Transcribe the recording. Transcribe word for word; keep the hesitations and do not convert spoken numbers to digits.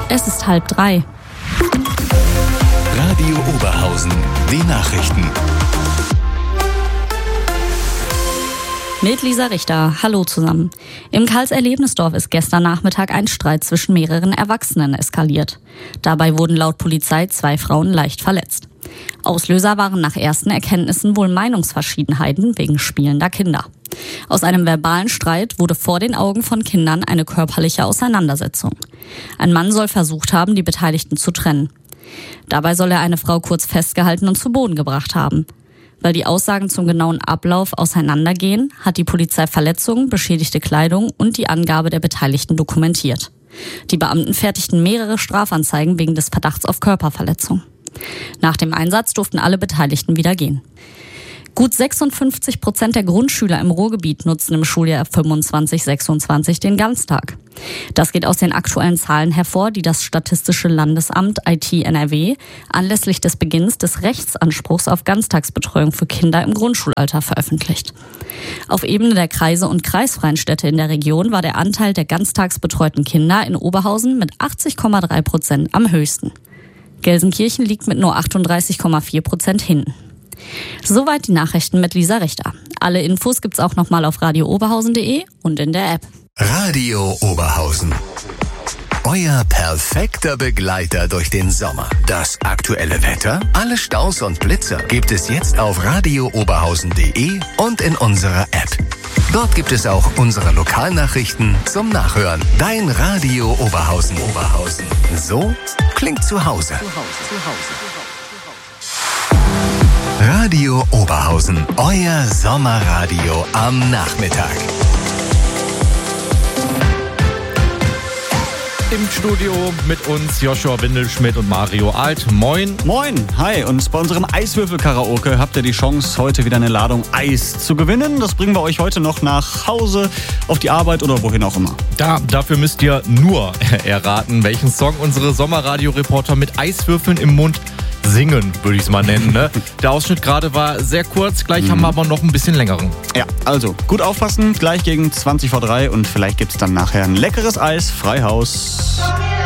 Es ist halb drei. Radio Oberhausen, die Nachrichten. Mit Lisa Richter. Hallo zusammen. Im Karls-Erlebnisdorf ist gestern Nachmittag ein Streit zwischen mehreren Erwachsenen eskaliert. Dabei wurden laut Polizei zwei Frauen leicht verletzt. Auslöser waren nach ersten Erkenntnissen wohl Meinungsverschiedenheiten wegen spielender Kinder. Aus einem verbalen Streit wurde vor den Augen von Kindern eine körperliche Auseinandersetzung. Ein Mann soll versucht haben, die Beteiligten zu trennen. Dabei soll er eine Frau kurz festgehalten und zu Boden gebracht haben. Weil die Aussagen zum genauen Ablauf auseinandergehen, hat die Polizei Verletzungen, beschädigte Kleidung und die Angabe der Beteiligten dokumentiert. Die Beamten fertigten mehrere Strafanzeigen wegen des Verdachts auf Körperverletzung. Nach dem Einsatz durften alle Beteiligten wieder gehen. Gut sechsundfünfzig Prozent der Grundschüler im Ruhrgebiet nutzen im Schuljahr fünfundzwanzig sechsundzwanzig den Ganztag. Das geht aus den aktuellen Zahlen hervor, die das Statistische Landesamt I T N R W anlässlich des Beginns des Rechtsanspruchs auf Ganztagsbetreuung für Kinder im Grundschulalter veröffentlicht. Auf Ebene der Kreise und kreisfreien Städte in der Region war der Anteil der ganztagsbetreuten Kinder in Oberhausen mit achtzig Komma drei Prozent am höchsten. Gelsenkirchen liegt mit nur achtunddreißig Komma vier Prozent hinten. Soweit die Nachrichten mit Lisa Richter. Alle Infos gibt's auch nochmal auf radio oberhausen punkt de und in der App. Radio Oberhausen. Euer perfekter Begleiter durch den Sommer. Das aktuelle Wetter, alle Staus und Blitzer gibt es jetzt auf radio oberhausen punkt de und in unserer App. Dort gibt es auch unsere Lokalnachrichten zum Nachhören. Dein Radio Oberhausen. Oberhausen. So klingt zu Hause. Radio Oberhausen, euer Sommerradio am Nachmittag. Im Studio mit uns Joshua Windelschmidt und Mario Alt. Moin. Moin, hi. Und bei unserem Eiswürfel-Karaoke habt ihr die Chance, heute wieder eine Ladung Eis zu gewinnen. Das bringen wir euch heute noch nach Hause, auf die Arbeit oder wohin auch immer. Da, dafür müsst ihr nur erraten, welchen Song unsere Sommerradio-Reporter mit Eiswürfeln im Mund singen, würde ich es mal nennen. Ne? Der Ausschnitt gerade war sehr kurz, gleich mhm. haben wir aber noch ein bisschen längeren. Ja, also gut aufpassen, gleich gegen zwanzig vor drei und vielleicht gibt es dann nachher ein leckeres Eis, Freihaus.